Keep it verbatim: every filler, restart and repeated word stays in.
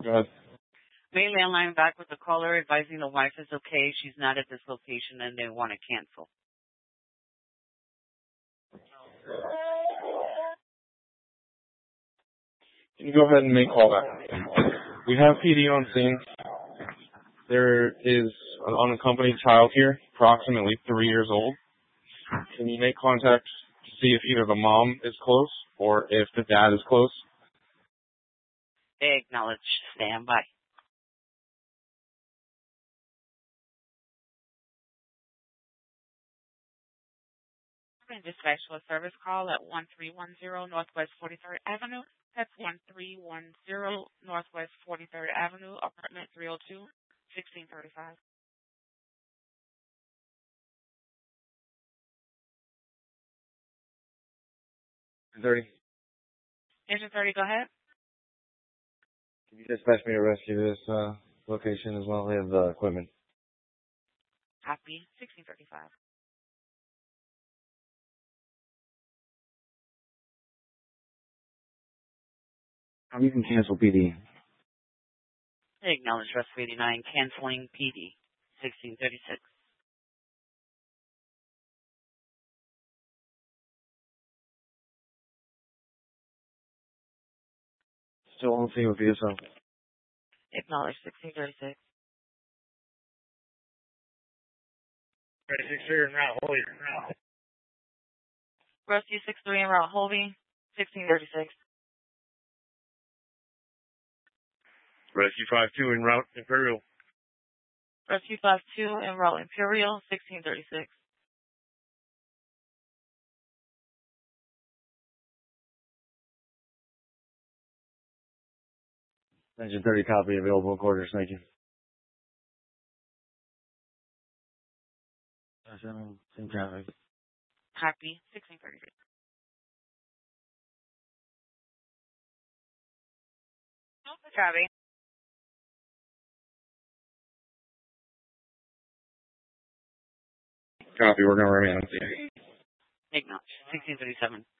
Go ahead. Main landline back with the caller advising the wife is okay. She's not at this location and they want to cancel. You can go ahead and make call back. We have P D on scene. There is an unaccompanied child here, approximately three years old. Can you make contact to see if either the mom is close or if the dad is close? They acknowledge. Stand by. Dispatch to a service call at one three one zero Northwest forty-third Avenue. That's one three one zero Northwest forty-third Avenue, apartment three oh two, sixteen thirty-five. thirty. Engine thirty, go ahead. Can you dispatch me to rescue this uh, location as well? They have uh, equipment. Copy, sixteen thirty-five. You can cancel P D. Acknowledge Rescue eighty-nine, canceling P D, sixteen thirty-six. Still on scene with V S O. Acknowledge sixteen thirty-six. six three en route, Holby. Rescue six three en route, Holby, sixteen thirty-six. Rescue five two en route, Imperial. Rescue five two en route, Imperial, sixteen thirty-six. Engine thirty copy, available quarters, thank you. Same traffic. Copy, sixteen thirty-six. Copy. Copy, we're going to remain on scene. Acknowledge, sixteen thirty-seven.